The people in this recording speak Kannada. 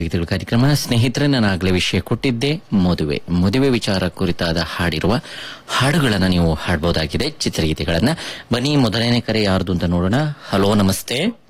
ಗೀತೆಗಳ ಕಾರ್ಯಕ್ರಮ ಸ್ನೇಹಿತರೆ, ನಾನಾಗಲೇ ವಿಷಯ ಕೊಟ್ಟಿದ್ದೆ ಮದುವೆ ವಿಚಾರ ಕುರಿತಾದ ಹಾಡಿರುವ ಹಾಡುಗಳನ್ನ ನೀವು ಹಾಡಬಹುದಾಗಿದೆ, ಚಿತ್ರಗೀತೆಗಳನ್ನ. ಬನ್ನಿ, ಮೊದಲನೇ ಕರೆ ಯಾರ್ದು ಅಂತ ನೋಡೋಣ. ಹಲೋ, ನಮಸ್ತೆ.